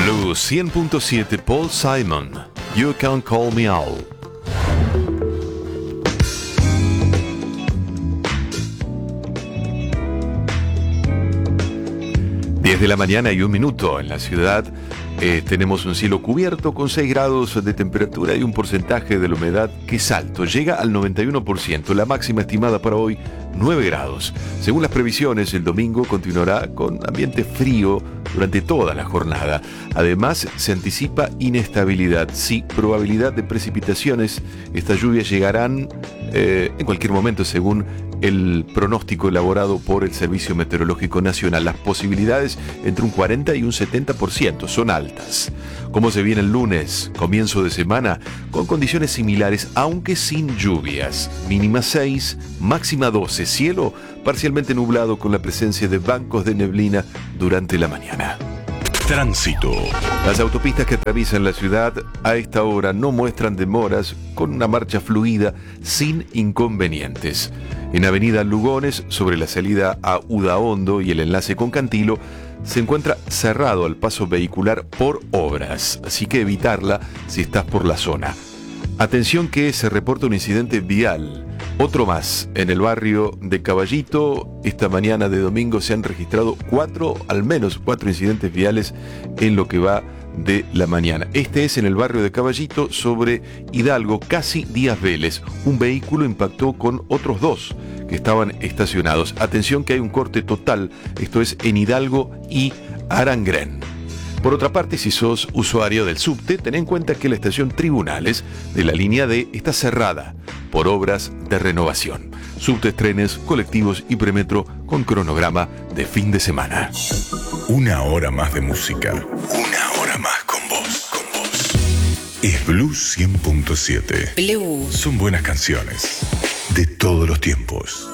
Blue 100.7, Paul Simon, You Can Call Me Al. Desde la mañana y 1 minuto en la ciudad. Tenemos un cielo cubierto con 6 grados de temperatura y un porcentaje de la humedad que es alto, llega al 91%, la máxima estimada para hoy 9 grados. Según las previsiones, el domingo continuará con ambiente frío durante toda la jornada. Además, se anticipa inestabilidad, sí, probabilidad de precipitaciones. Estas lluvias llegarán en cualquier momento según el pronóstico elaborado por el Servicio Meteorológico Nacional. Las posibilidades entre un 40 y un 70% son altas. ¿Cómo se viene el lunes? Comienzo de semana con condiciones similares, aunque sin lluvias. Mínima 6, máxima 12. Cielo parcialmente nublado con la presencia de bancos de neblina durante la mañana. Tránsito. Las autopistas que atraviesan la ciudad a esta hora no muestran demoras, con una marcha fluida sin inconvenientes. En Avenida Lugones, sobre la salida a Udaondo y el enlace con Cantilo, se encuentra cerrado al paso vehicular por obras, así que evitarla si estás por la zona. Atención que se reporta un incidente vial. Otro más, en el barrio de Caballito, esta mañana de domingo se han registrado al menos cuatro incidentes viales en lo que va de la mañana. Este es en el barrio de Caballito, sobre Hidalgo, casi Díaz Vélez. Un vehículo impactó con otros 2 que estaban estacionados. Atención que hay un corte total, esto es en Hidalgo y Arangrén. Por otra parte, si sos usuario del subte, ten en cuenta que la estación Tribunales de la línea D está cerrada por obras de renovación. Subtes, trenes, colectivos y premetro con cronograma de fin de semana. 1 hora más de música. 1 hora más con vos. Es Blue 100.7. Blue. Son buenas canciones de todos los tiempos.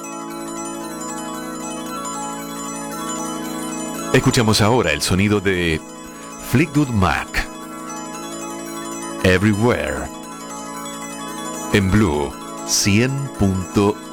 Escuchamos ahora el sonido de Fleetwood Mac, Everywhere, en Blue 100.7.